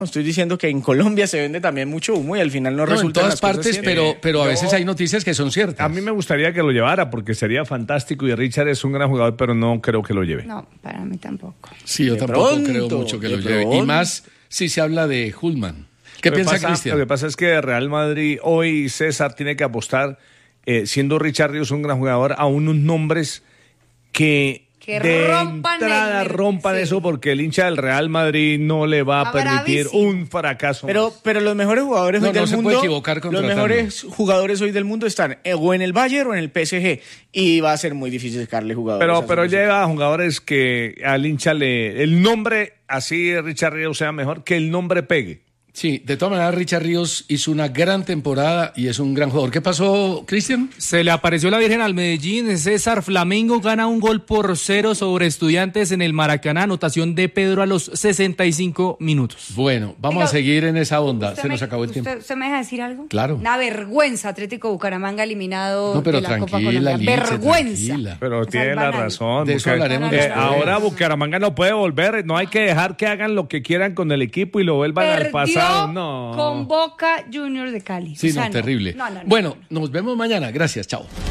Estoy diciendo que en Colombia se vende también mucho humo y al final no resulta en todas partes, pero a veces hay noticias que son ciertas. A mí me gustaría que lo llevara porque sería fantástico y Richard es un gran jugador, pero no creo que lo lleve. No, para mí tampoco. Sí, yo tampoco creo mucho que lo lleve. Y más si se habla de Hullman. ¿Qué piensa Cristian? Lo que pasa es que Real Madrid hoy, César, tiene que apostar, siendo Richard Ríos un gran jugador, a unos nombres que de entrada rompan eso, porque el hincha del Real Madrid no le va a permitir un fracaso. Pero los mejores jugadores hoy del mundo, puede equivocar los mejores jugadores hoy del mundo están o en el Bayern o en el PSG y va a ser muy difícil sacarle jugadores. Pero lleva a jugadores que al hincha el nombre así Richard Ríos sea mejor que el nombre pegue. Sí, de todas maneras Richard Ríos hizo una gran temporada y es un gran jugador. ¿Qué pasó, Cristian? Se le apareció la Virgen al Medellín. César, Flamengo gana 1-0 sobre Estudiantes en el Maracaná, anotación de Pedro a los 65 minutos. Bueno, vamos a seguir en esa onda. Se nos acabó el tiempo. ¿Usted me deja decir algo? Claro. Una vergüenza, Atlético Bucaramanga eliminado pero de la Copa Colombia. Vergüenza. Tranquila. Pero tiene la razón. De eso hablaremos ahora Bucaramanga no puede volver. No hay que dejar que hagan lo que quieran con el equipo y lo vuelvan al pasado. No. Con Boca Juniors de Cali. Sí, terrible. Bueno, nos vemos mañana. Gracias, chao.